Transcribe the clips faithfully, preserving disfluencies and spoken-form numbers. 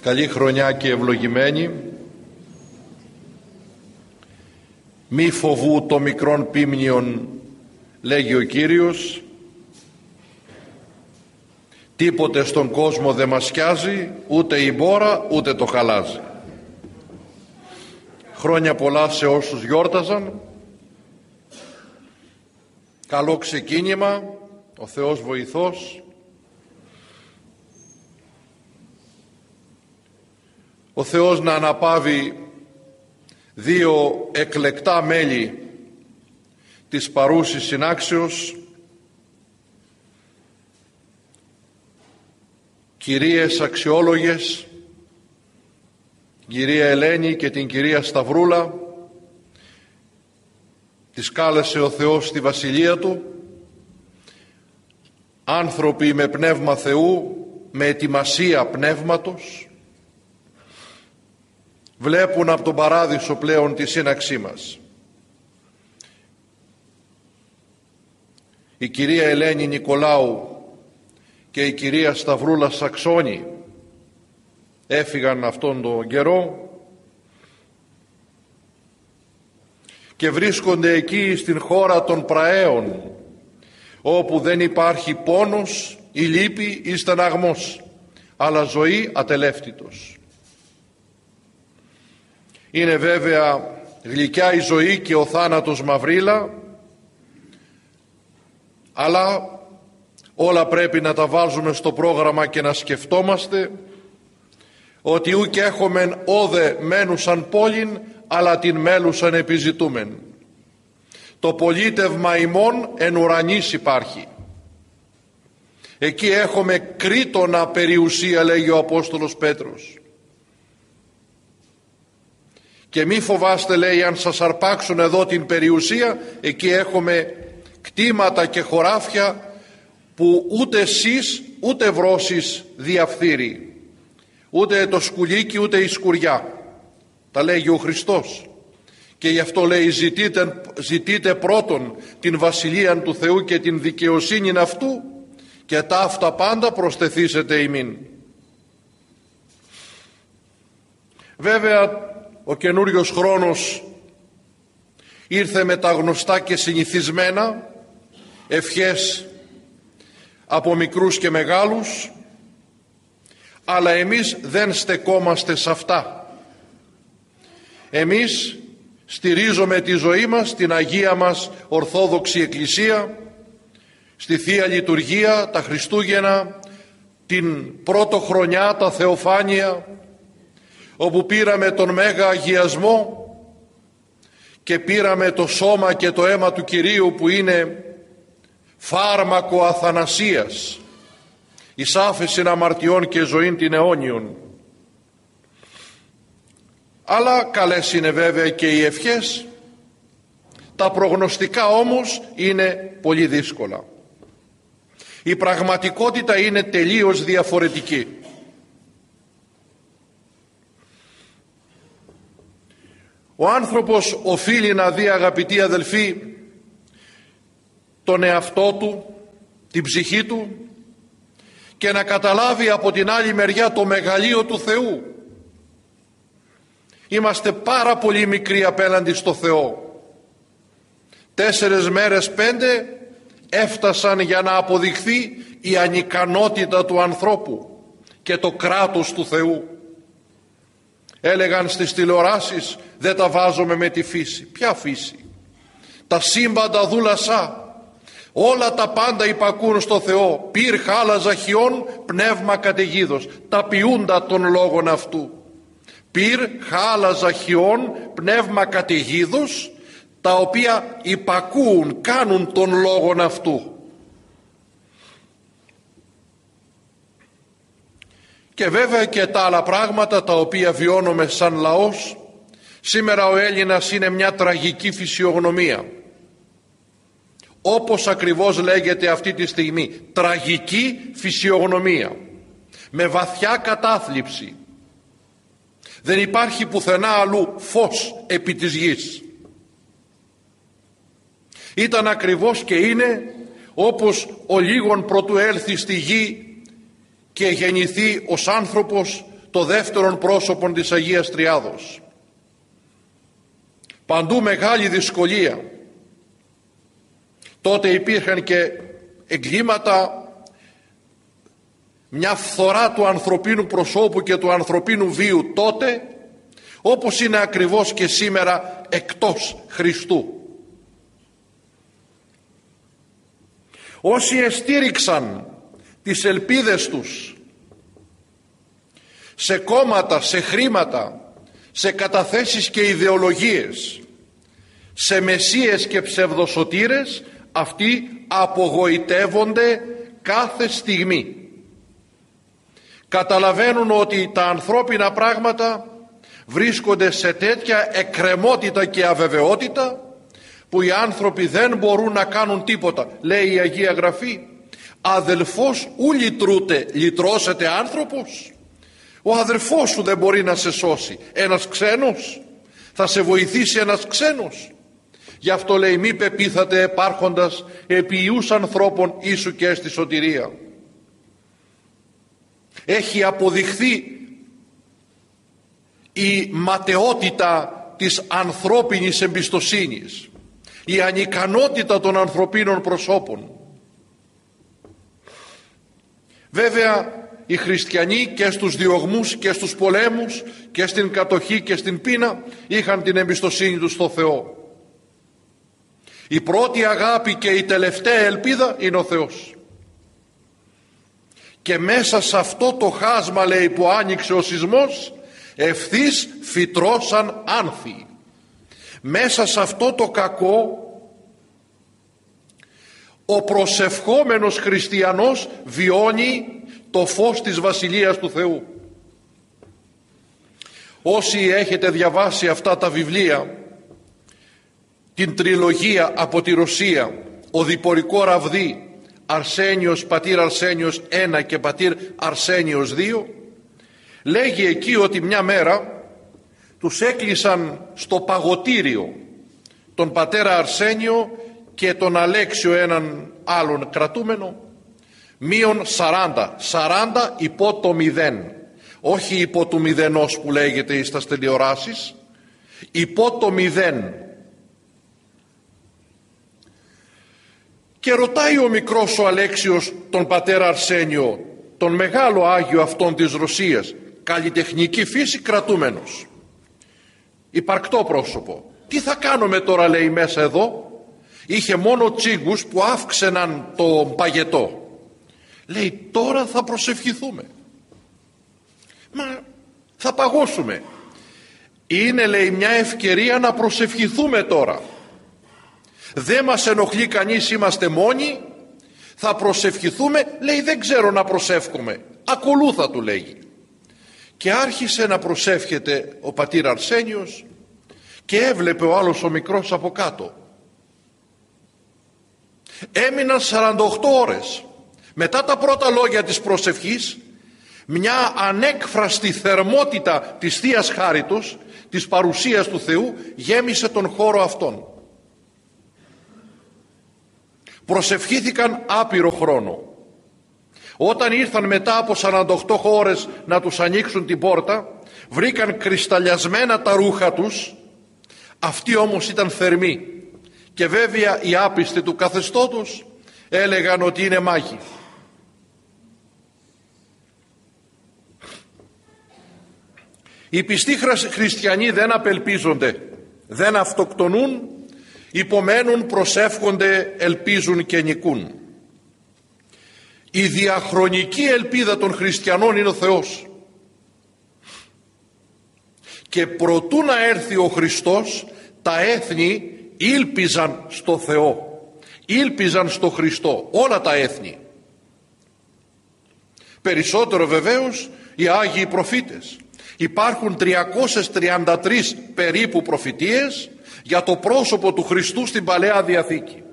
Καλή χρονιά και ευλογημένη. Μη φοβού το μικρόν πίμνιον, λέγει ο Κύριος. Τίποτε στον κόσμο δεν μας σκιάζει, ούτε η μπόρα ούτε το χαλάζι. Χρόνια πολλά σε όσους γιόρταζαν. Καλό ξεκίνημα, ο Θεός βοηθός. Ο Θεός να αναπαύει δύο εκλεκτά μέλη της παρούσης συνάξεως, κυρίες αξιόλογες, κυρία Ελένη και την κυρία Σταυρούλα. Τις κάλεσε ο Θεός στη Βασιλεία Του, άνθρωποι με πνεύμα Θεού, με ετοιμασία πνεύματος, βλέπουν από τον παράδεισο πλέον τη σύναξή μας. Η κυρία Ελένη Νικολάου και η κυρία Σταυρούλα Σαξόνη έφυγαν αυτόν τον καιρό και βρίσκονται εκεί στην χώρα των Πραέων, όπου δεν υπάρχει πόνος ή λύπη ή στεναγμός, αλλά ζωή ατελεύτητος. Είναι βέβαια γλυκιά η ζωή και ο θάνατος μαυρίλα, αλλά όλα πρέπει να τα βάζουμε στο πρόγραμμα και να σκεφτόμαστε ότι ούκ έχομεν όδε μένουσαν πόλην, αλλά την μέλουσαν επιζητούμεν. Το πολίτευμα ημών εν ουρανής υπάρχει. Εκεί έχουμε κρήτονα περιουσία, λέγει ο Απόστολος Πέτρος. Και μη φοβάστε, λέει, αν σας αρπάξουν εδώ την περιουσία, εκεί έχουμε κτήματα και χωράφια που ούτε εσείς ούτε βρώσεις διαφθείρει, ούτε το σκουλίκι ούτε η σκουριά. Τα λέγει ο Χριστός. Και γι' αυτό λέει ζητείτε, ζητείτε πρώτον την Βασιλεία του Θεού και την δικαιοσύνη αυτού, και τα αυτά πάντα προσθεθήσετε ημίν. Βέβαια ο καινούριος χρόνος ήρθε με τα γνωστά και συνηθισμένα ευχές από μικρούς και μεγάλους, αλλά εμείς δεν στεκόμαστε σε αυτά. Εμείς στηρίζουμε τη ζωή μας στην Αγία μας Ορθόδοξη Εκκλησία, στη Θεία Λειτουργία, τα Χριστούγεννα, την Πρωτοχρονιά, τα Θεοφάνεια, όπου πήραμε τον Μέγα Αγιασμό και πήραμε το σώμα και το αίμα του Κυρίου, που είναι φάρμακο αθανασίας, εις άφεσιν αμαρτιών και ζωήν την αιώνιον. Αλλά καλές είναι βέβαια και οι ευχές, τα προγνωστικά όμως είναι πολύ δύσκολα. Η πραγματικότητα είναι τελείως διαφορετική. Ο άνθρωπος οφείλει να δει, αγαπητοί αδελφοί, τον εαυτό του, την ψυχή του, και να καταλάβει από την άλλη μεριά το μεγαλείο του Θεού. Είμαστε πάρα πολύ μικροί απέναντι στο Θεό. Τέσσερες μέρες πέντε έφτασαν για να αποδειχθεί η ανικανότητα του ανθρώπου και το κράτος του Θεού. Έλεγαν στις τηλεοράσεις, δεν τα βάζουμε με τη φύση. Ποια φύση? Τα σύμπαντα δούλασά, όλα τα πάντα υπακούν στο Θεό. Πυρ χάλαζα χιόν, πνεύμα καταιγίδος, τα ποιούντα των λόγων αυτού. Πυρ χάλαζα χιόν, πνεύμα καταιγίδος, τα οποία υπακούν, κάνουν των λόγων αυτού. Και βέβαια και τα άλλα πράγματα τα οποία βιώνουμε σαν λαός. Σήμερα ο Έλληνας είναι μια τραγική φυσιογνωμία. Όπως ακριβώς λέγεται αυτή τη στιγμή, τραγική φυσιογνωμία, με βαθιά κατάθλιψη. Δεν υπάρχει πουθενά αλλού φως επί της γης. Ήταν ακριβώς και είναι όπως ο λίγον προτού έλθει στη γη και γεννηθεί ως άνθρωπος, το δεύτερον πρόσωπον της Αγίας Τριάδος. Παντού μεγάλη δυσκολία. Τότε υπήρχαν και εγκλήματα, μια φθορά του ανθρωπίνου προσώπου και του ανθρωπίνου βίου τότε, όπως είναι ακριβώς και σήμερα εκτός Χριστού. Όσοι εστήριξαν τις ελπίδες τους σε κόμματα, σε χρήματα, σε καταθέσεις και ιδεολογίες, σε μεσσίες και ψευδοσωτήρες, αυτοί απογοητεύονται κάθε στιγμή. Καταλαβαίνουν ότι τα ανθρώπινα πράγματα βρίσκονται σε τέτοια εκκρεμότητα και αβεβαιότητα που οι άνθρωποι δεν μπορούν να κάνουν τίποτα. Λέει η Αγία Γραφή, αδελφός ου λυτρούτε, λυτρώσετε άνθρωπος. Ο αδελφός σου δεν μπορεί να σε σώσει. Ένας ξένος, θα σε βοηθήσει ένας ξένος. Γι' αυτό λέει, μη πεπίθατε επάρχοντας επί ιούς ανθρώπων ίσου και στη σωτηρία. Έχει αποδειχθεί η ματαιότητα της ανθρώπινης εμπιστοσύνης, η ανικανότητα των ανθρωπίνων προσώπων. Βέβαια οι χριστιανοί και στους διωγμούς και στους πολέμους και στην κατοχή και στην πείνα είχαν την εμπιστοσύνη τους στο Θεό. Η πρώτη αγάπη και η τελευταία ελπίδα είναι ο Θεός. Και μέσα σε αυτό το χάσμα, λέει, που άνοιξε ο σεισμός, ευθύς φυτρώσαν άνθη. Μέσα σε αυτό το κακό ο προσευχόμενος χριστιανός βιώνει το φως της Βασιλείας του Θεού. Όσοι έχετε διαβάσει αυτά τα βιβλία, την τριλογία από τη Ρωσία, ο Διπορικό Ραβδί, Αρσένιος, πατήρ Αρσένιος ένα και πατήρ Αρσένιος δύο, λέγει εκεί ότι μια μέρα τους έκλεισαν στο παγωτήριο τον πατέρα Αρσένιο και τον Αλέξιο, έναν άλλον κρατούμενο, μείον σαράντα, σαράντα υπό το μηδέν, όχι υπό του μηδενός που λέγεται στα τηλεοράσεις, υπό το μηδέν. Και ρωτάει ο μικρός ο Αλέξιος τον πατέρα Αρσένιο, τον μεγάλο Άγιο αυτόν της Ρωσίας, καλλιτεχνική φύση, κρατούμενος, υπαρκτό πρόσωπο, τι θα κάνουμε τώρα, λέει, μέσα εδώ? Είχε μόνο τσίγκους που αύξαιναν το παγετό. Λέει, τώρα θα προσευχηθούμε. Μα θα παγώσουμε. Είναι, λέει, μια ευκαιρία να προσευχηθούμε τώρα. Δεν μας ενοχλεί κανείς, είμαστε μόνοι, θα προσευχηθούμε. Λέει, δεν ξέρω να προσεύχομαι. Ακολούθα, του λέγει. Και άρχισε να προσεύχεται ο πατήρ Αρσένιος και έβλεπε ο άλλος ο μικρός από κάτω. Έμειναν σαράντα οκτώ ώρες. Μετά τα πρώτα λόγια της προσευχής, μια ανέκφραστη θερμότητα της Θείας Χάριτος, της παρουσίας του Θεού, γέμισε τον χώρο αυτόν. Προσευχήθηκαν άπειρο χρόνο. Όταν ήρθαν μετά από σαράντα οκτώ ώρες να τους ανοίξουν την πόρτα, βρήκαν κρυσταλλιασμένα τα ρούχα τους. Αυτοί όμως ήταν θερμοί. Και βέβαια οι άπιστοι του καθεστώτος έλεγαν ότι είναι μάγοι. Οι πιστοί χριστιανοί δεν απελπίζονται, δεν αυτοκτονούν, υπομένουν, προσεύχονται, ελπίζουν και νικούν. Η διαχρονική ελπίδα των χριστιανών είναι ο Θεός. Και προτού να έρθει ο Χριστός, τα έθνη ήλπιζαν στο Θεό, ήλπιζαν στο Χριστό, όλα τα έθνη. Περισσότερο βεβαίως οι Άγιοι προφήτες. Υπάρχουν τριακόσιες τριάντα τρεις περίπου προφητείες για το πρόσωπο του Χριστού στην Παλαιά Διαθήκη.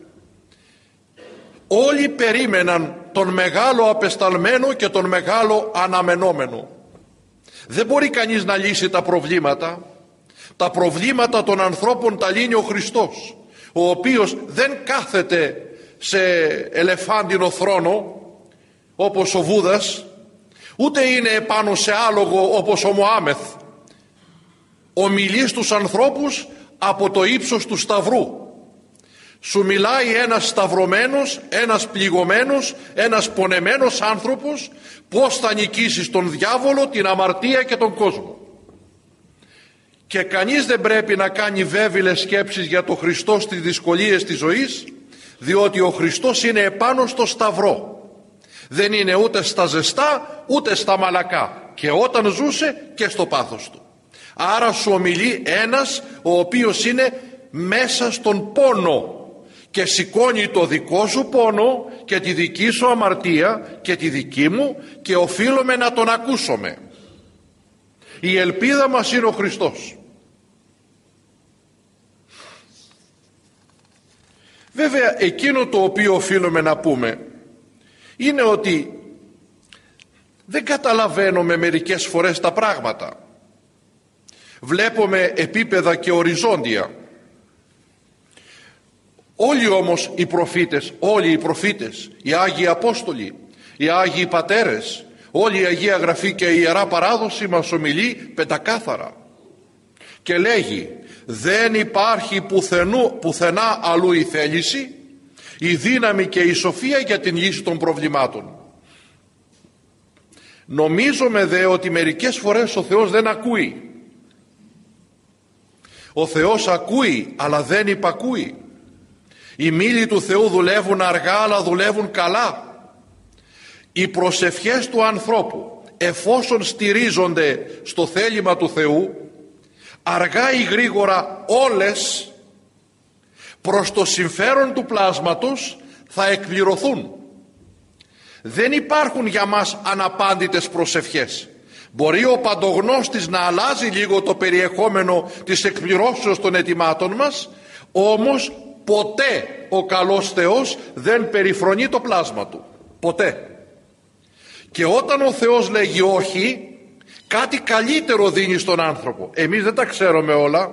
Όλοι περίμεναν τον μεγάλο απεσταλμένο και τον μεγάλο αναμενόμενο. Δεν μπορεί κανείς να λύσει τα προβλήματα. Τα προβλήματα των ανθρώπων τα λύνει ο Χριστός, ο οποίος δεν κάθεται σε ελεφάντινο θρόνο όπως ο Βούδας, ούτε είναι επάνω σε άλογο όπως ο Μωάμεθ. Ομιλεί στους ανθρώπους από το ύψος του σταυρού. Σου μιλάει ένας σταυρωμένος, ένας πληγωμένος, ένας πονεμένος άνθρωπος πώς θα νικήσεις τον διάβολο, την αμαρτία και τον κόσμο. Και κανείς δεν πρέπει να κάνει βέβηλες σκέψεις για τον Χριστό στις δυσκολίες της ζωής, διότι ο Χριστός είναι επάνω στο σταυρό. Δεν είναι ούτε στα ζεστά ούτε στα μαλακά, και όταν ζούσε και στο πάθος του. Άρα σου ομιλεί ένας ο οποίος είναι μέσα στον πόνο και σηκώνει το δικό σου πόνο και τη δική σου αμαρτία και τη δική μου, και οφείλουμε να τον ακούσουμε. Η ελπίδα μας είναι ο Χριστός. Βέβαια, εκείνο το οποίο οφείλουμε να πούμε είναι ότι δεν καταλαβαίνουμε μερικές φορές τα πράγματα. Βλέπουμε επίπεδα και οριζόντια. Όλοι όμως οι προφήτες, όλοι οι προφήτες, οι Άγιοι Απόστολοι, οι Άγιοι Πατέρες, όλη η Αγία Γραφή και η Ιερά Παράδοση μας ομιλεί πεντακάθαρα και λέγει: δεν υπάρχει πουθενού, πουθενά αλλού η θέληση, η δύναμη και η σοφία για την λύση των προβλημάτων. Νομίζουμε δε ότι μερικές φορές ο Θεός δεν ακούει. Ο Θεός ακούει, αλλά δεν υπακούει. Οι μήλοι του Θεού δουλεύουν αργά, αλλά δουλεύουν καλά. Οι προσευχές του ανθρώπου, εφόσον στηρίζονται στο θέλημα του Θεού, αργά ή γρήγορα όλες προς το συμφέρον του πλάσματος θα εκπληρωθούν. Δεν υπάρχουν για μας αναπάντητες προσευχές. Μπορεί ο παντογνώστης να αλλάζει λίγο το περιεχόμενο της εκπληρώσεως των αιτημάτων μας, όμως ποτέ ο καλός Θεός δεν περιφρονεί το πλάσμα του. Ποτέ. Και όταν ο Θεός λέγει όχι, κάτι καλύτερο δίνει στον άνθρωπο. Εμείς δεν τα ξέρουμε όλα.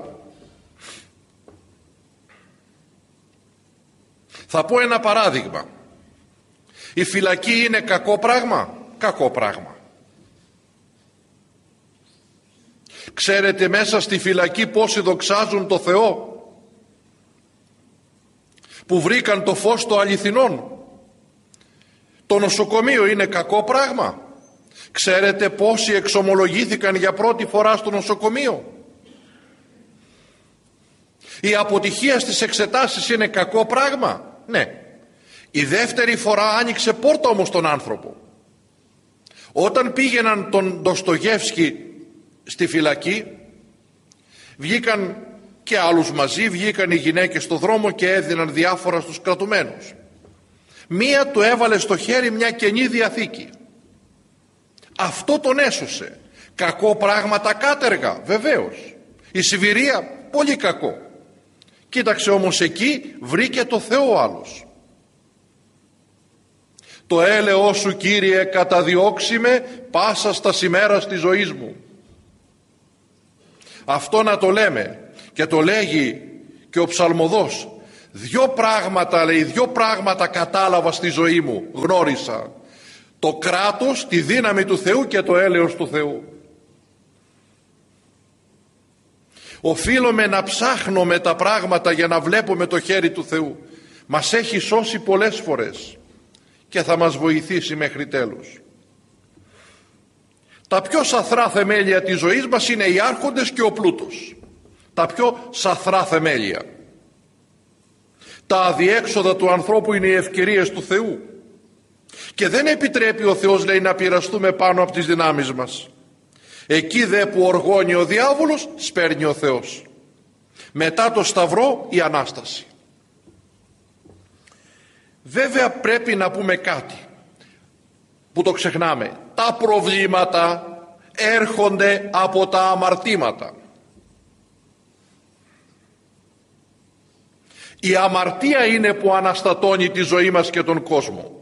Θα πω ένα παράδειγμα. Η φυλακή είναι κακό πράγμα? Κακό πράγμα. Ξέρετε μέσα στη φυλακή πόσοι δοξάζουν το Θεό που βρήκαν το φως το αληθινόν? Το νοσοκομείο είναι κακό πράγμα? Ξέρετε πόσοι εξομολογήθηκαν για πρώτη φορά στο νοσοκομείο? Η αποτυχία στις εξετάσεις είναι κακό πράγμα? Ναι. Η δεύτερη φορά άνοιξε πόρτα όμως τον άνθρωπο. Όταν πήγαιναν τον Ντοστογεύσκη στη φυλακή, βγήκαν και άλλους μαζί, βγήκαν οι γυναίκες στο δρόμο και έδιναν διάφορα στους κρατουμένους. Μία του έβαλε στο χέρι μια καινή διαθήκη. Αυτό τον έσωσε. Κακό πράγμα τα κάτεργα? Βεβαίως. Η Σιβηρία πολύ κακό. Κοίταξε όμως εκεί βρήκε το Θεό άλλος. Το έλεος σου Κύριε καταδιώξει με πάσα στα σημέρας της ζωής μου. Αυτό να το λέμε, και το λέγει και ο ψαλμοδός. Δυο πράγματα λέει, δυο πράγματα κατάλαβα στη ζωή μου, γνώρισα. Το κράτος, τη δύναμη του Θεού και το έλεος του Θεού. Οφείλουμε να ψάχνουμε τα πράγματα για να βλέπουμε το χέρι του Θεού. Μας έχει σώσει πολλές φορές και θα μας βοηθήσει μέχρι τέλους. Τα πιο σαθρά θεμέλια της ζωής μας είναι οι άρχοντες και ο πλούτος. Τα πιο σαθρά θεμέλια. Τα αδιέξοδα του ανθρώπου είναι οι ευκαιρίες του Θεού. Και δεν επιτρέπει ο Θεός, λέει, να πειραστούμε πάνω από τις δυνάμεις μας. Εκεί δε που οργώνει ο διάβολος, σπέρνει ο Θεός. Μετά το Σταυρό η Ανάσταση. Βέβαια πρέπει να πούμε κάτι που το ξεχνάμε. Τα προβλήματα έρχονται από τα αμαρτήματα. Η αμαρτία είναι που αναστατώνει τη ζωή μας και τον κόσμο.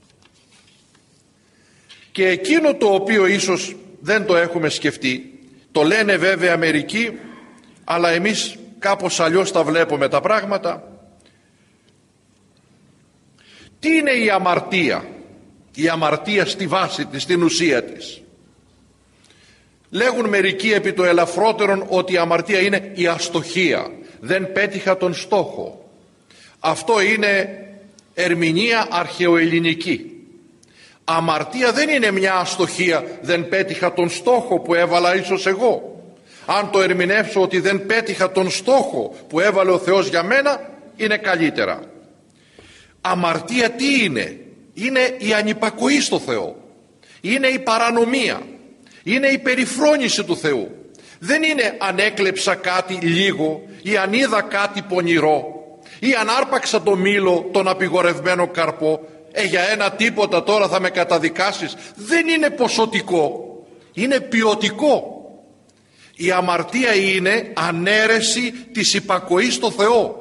Και εκείνο το οποίο ίσως δεν το έχουμε σκεφτεί, το λένε βέβαια μερικοί, αλλά εμείς κάπως αλλιώς τα βλέπουμε τα πράγματα. Τι είναι η αμαρτία? η αμαρτία στη βάση της, στην ουσία της. Λέγουν μερικοί επί το ελαφρότερον ότι η αμαρτία είναι η αστοχία. Δεν πέτυχα τον στόχο. Αυτό είναι ερμηνεία αρχαιοελληνική. Αμαρτία δεν είναι μια αστοχία, δεν πέτυχα τον στόχο που έβαλα ίσως εγώ. Αν το ερμηνεύσω ότι δεν πέτυχα τον στόχο που έβαλε ο Θεός για μένα, είναι καλύτερα. Αμαρτία τι είναι? Είναι η ανυπακοή στο Θεό. Είναι η παρανομία. Είναι η περιφρόνηση του Θεού. Δεν είναι αν έκλεψα κάτι λίγο ή αν είδα κάτι πονηρό ή αν άρπαξα το μήλο, τον απειγορευμένο καρπό. Ε, για ένα τίποτα τώρα θα με καταδικάσεις. Δεν είναι ποσοτικό. Είναι ποιοτικό. Η αμαρτία είναι ανέρεση της υπακοής στο Θεό.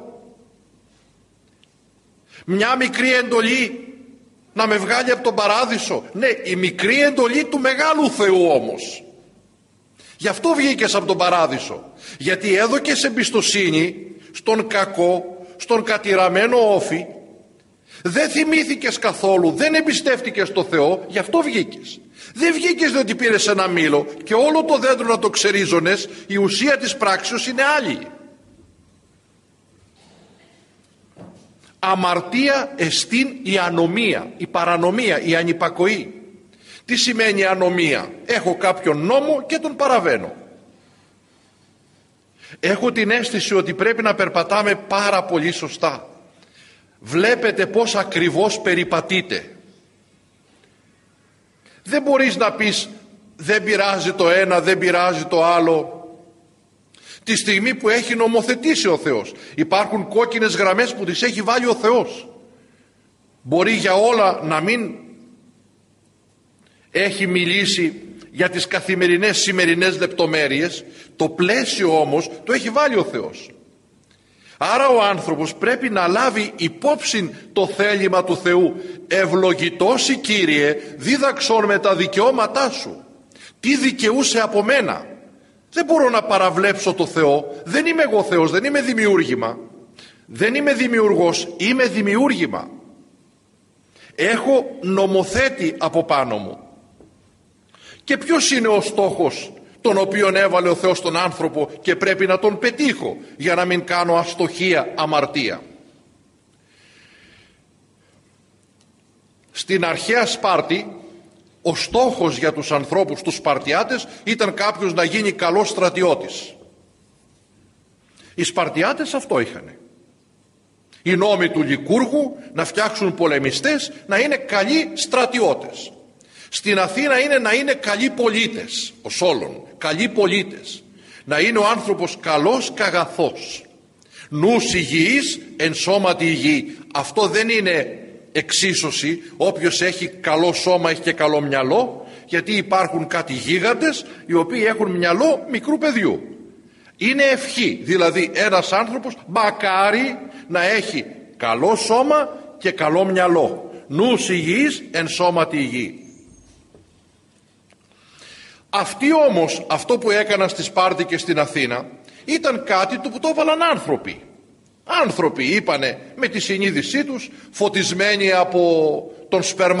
Μια μικρή εντολή να με βγάλει από τον παράδεισο. Ναι, η μικρή εντολή του μεγάλου Θεού όμως. Γι' αυτό βγήκες από τον παράδεισο. Γιατί έδωκες εμπιστοσύνη στον κακό, στον κατηραμένο όφη. Δεν θυμήθηκες καθόλου, δεν εμπιστεύτηκες το Θεό, γι' αυτό βγήκες. Δεν βγήκες διότι πήρες ένα μήλο και όλο το δέντρο να το ξερίζωνες, η ουσία της πράξεως είναι άλλη. Αμαρτία εστίν η ανομία, η παρανομία, η ανυπακοή. Τι σημαίνει ανομία? Έχω κάποιον νόμο και τον παραβαίνω. Έχω την αίσθηση ότι πρέπει να περπατάμε πάρα πολύ σωστά. Βλέπετε πώς ακριβώς περιπατείτε. Δεν μπορείς να πεις δεν πειράζει το ένα, δεν πειράζει το άλλο. Τη στιγμή που έχει νομοθετήσει ο Θεός, υπάρχουν κόκκινες γραμμές που τις έχει βάλει ο Θεός. Μπορεί για όλα να μην έχει μιλήσει για τις καθημερινές σημερινές λεπτομέρειες, το πλαίσιο όμως το έχει βάλει ο Θεός. Άρα ο άνθρωπος πρέπει να λάβει υπόψη το θέλημα του Θεού. Ευλογητώσι Κύριε, δίδαξον με τα δικαιώματά σου. Τι δικαιούσε από μένα? Δεν μπορώ να παραβλέψω το Θεό. Δεν είμαι εγώ Θεός, δεν είμαι δημιούργημα. Δεν είμαι δημιουργός, είμαι δημιούργημα. Έχω νομοθέτη από πάνω μου. Και ποιος είναι ο στόχος τον οποίον έβαλε ο Θεός τον άνθρωπο και πρέπει να τον πετύχω για να μην κάνω αστοχία, αμαρτία? Στην αρχαία Σπάρτη ο στόχος για τους ανθρώπους, τους Σπαρτιάτες, ήταν κάποιος να γίνει καλός στρατιώτης. Οι Σπαρτιάτες αυτό είχαν. Οι νόμοι του Λικούργου να φτιάξουν πολεμιστές, να είναι καλοί στρατιώτες. Στην Αθήνα είναι να είναι καλοί πολίτες, ως όλων, καλοί πολίτες. Να είναι ο άνθρωπος καλός και αγαθός. Νους υγιής, εν σώματι υγιή. Αυτό δεν είναι εξίσωση. Όποιος έχει καλό σώμα έχει και καλό μυαλό, γιατί υπάρχουν κάτι γίγαντες οι οποίοι έχουν μυαλό μικρού παιδιού. Είναι ευχή, δηλαδή ένας άνθρωπος μακάρι να έχει καλό σώμα και καλό μυαλό. Νους υγιής, εν σώματι υγιή. Αυτοί όμως, αυτό που έκαναν στη Σπάρτη και στην Αθήνα, ήταν κάτι που το έβαλαν άνθρωποι. Άνθρωποι είπανε με τη συνείδησή τους, φωτισμένοι από τον σπερμα